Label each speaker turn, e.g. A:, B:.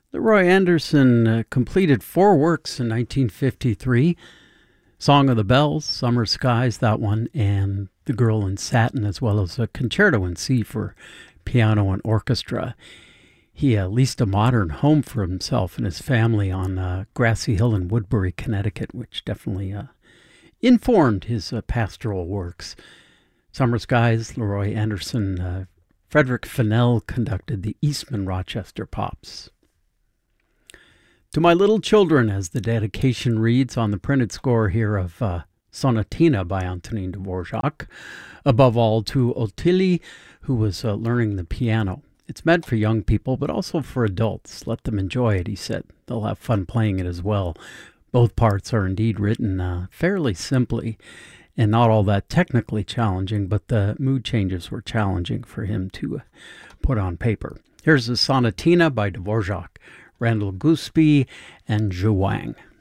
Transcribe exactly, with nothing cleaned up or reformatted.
A: Leroy Anderson uh, completed four works in nineteen fifty-three. Song of the Bells, Summer Skies, that one, and The Girl in Satin, as well as a concerto in C for piano and orchestra. He uh, leased a modern home for himself and his family on uh, Grassy Hill in Woodbury, Connecticut, which definitely uh, informed his uh, pastoral works. Summer Skies, Leroy Anderson. uh, Frederick Fennell conducted the Eastman Rochester Pops. To My Little Children, as the dedication reads on the printed score here of uh, Sonatina by Antonin Dvorak. Above all, to Ottilie, who was uh, learning the piano. It's meant for young people, but also for adults. Let them enjoy it, he said. They'll have fun playing it as well. Both parts are indeed written uh, fairly simply and not all that technically challenging, but the mood changes were challenging for him to uh, put on paper. Here's the Sonatina by Dvorak, Randall Gooseby, and Zhu Wang.